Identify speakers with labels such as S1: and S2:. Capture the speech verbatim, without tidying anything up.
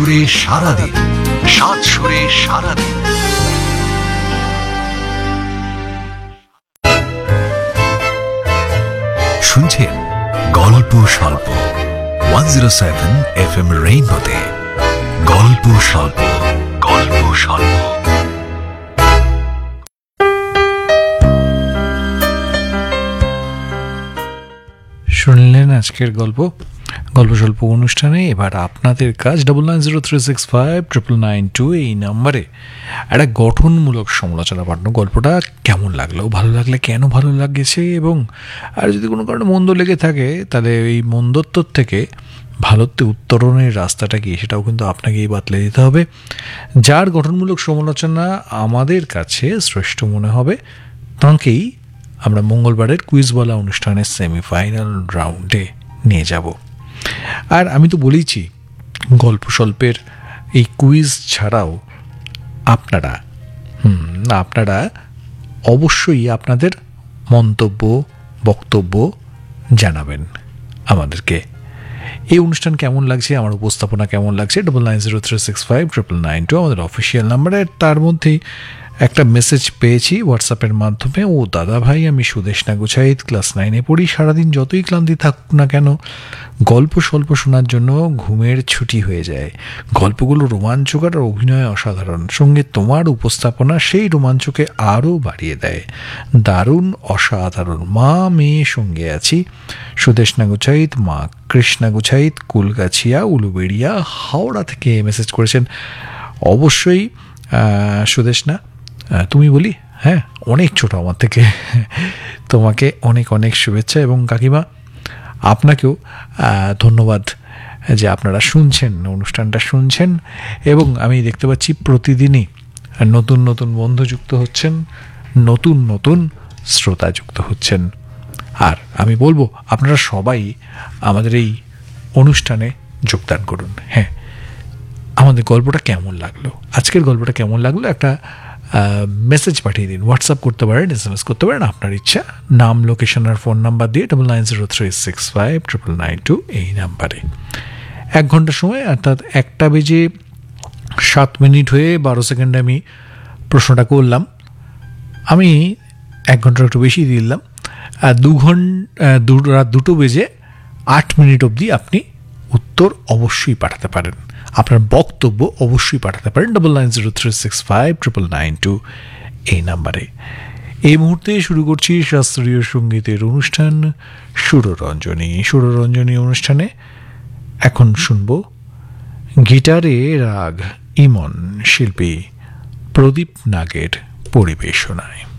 S1: সুরে সারাদিন, সাত সুরে সারাদিন। শুনছেন গল্প স্বল্প one zero seven F M রেইনবোতে। গল্প স্বল্প, গল্প স্বল্প।
S2: শুনলেন আজকের গল্প গল্প স্বল্প অনুষ্ঠানে। এবার আপনাদের কাজ double nine zero three six five triple nine two এই নাম্বারে একটা গঠনমূলক সমালোচনা পাঠানো। গল্পটা কেমন লাগলো, ভালো লাগলে কেন ভালো লাগছে, এবং আর যদি কোনো কারণে মন্দ লেগে থাকে তাহলে এই মন্দত্বর থেকে ভালোত্বে উত্তরণের রাস্তাটা কি সেটাও কিন্তু আপনাকেই বাতলে দিতে হবে। যার গঠনমূলক সমালোচনা আমাদের কাছে শ্রেষ্ঠ মনে হবে তাঁকেই আমরা মঙ্গলবারের কুইজওয়ালা অনুষ্ঠানের সেমিফাইনাল রাউন্ডে নিয়ে যাব। আর আমি তো বলেইছি গল্প স্বল্পের এই কুইজ ছাড়াও আপনারা হুম আপনারা অবশ্যই আপনাদের মন্তব্য বক্তব্য জানাবেন আমাদেরকে। এই অনুষ্ঠান কেমন লাগছে, আমার উপস্থাপনা কেমন লাগছে, double nine zero three six five triple nine two আমাদের অফিসিয়াল নাম্বারে। তার মধ্যেই একটা মেসেজ পেয়েছি হোয়াটসঅ্যাপের মাধ্যমে। ও দাদা ভাই, আমি সুদেশনা গুছাইত, ক্লাস নাইনে পড়ি। সারাদিন যতই ক্লান্তি থাকুক না কেন, গল্প স্বল্প শোনার জন্য ঘুমের ছুটি হয়ে যায়। গল্পগুলো রোমাঞ্চকর আর অভিনয় অসাধারণ, সঙ্গে তোমার উপস্থাপনা সেই রোমাঞ্চকে আরও বাড়িয়ে দেয়। দারুণ, অসাধারণ। মা মেয়ে সঙ্গে আছি। সুদেশনা গুছাইত, মা কৃষ্ণা গুছাইত, কুলগাছিয়া, উলুবেড়িয়া, হাওড়া থেকে মেসেজ করেছেন। অবশ্যই সুদেশনা, তুমি বলি, হ্যাঁ অনেক ছোট আমার থেকে, তোমাকে অনেক অনেক শুভেচ্ছা। এবং কাকিমা আপনাকেও ধন্যবাদ যে আপনারা শুনছেন, অনুষ্ঠানটা শুনছেন। এবং আমি দেখতে পাচ্ছি প্রতিদিনই নতুন নতুন বন্ধু যুক্ত হচ্ছেন, নতুন নতুন শ্রোতা যুক্ত হচ্ছেন। আর আমি বলবো আপনারা সবাই আমাদের এই অনুষ্ঠানে যোগদান করুন। হ্যাঁ, আমাদের গল্পটা কেমন লাগলো, আজকের গল্পটা কেমন লাগলো, একটা মেসেজ পাঠিয়ে দিন। হোয়াটসঅ্যাপ করতে পারেন, এস এম এস করতে পারেন, আপনার ইচ্ছা। নাম, লোকেশন আর ফোন নাম্বার দিয়ে double nine zero three six five triple nine two এই নাম্বারে। এক ঘন্টার সময় অর্থাৎ একটা বেজে সাত মিনিট হয়ে বারো সেকেন্ডে আমি প্রশ্নটা করলাম। আমি এক ঘন্টার একটু বেশি দিলাম। আর দু ঘন্টা রাত দুটো বেজে আট মিনিট অবধি আপনি উত্তর অবশ্যই পাঠাতে পারেন, আপনার বক্তব্য অবশ্যই পাঠাতে পারেন double nine zero three six five triple nine two এই নাম্বারে। এই মুহূর্তে শুরু করছি শাস্ত্রীয় সঙ্গীতের অনুষ্ঠান সুররঞ্জনী। সুররঞ্জনী অনুষ্ঠানে এখন শুনব গিটারে রাগ ইমন, শিল্পী প্রদীপ নাগের পরিবেশনায়।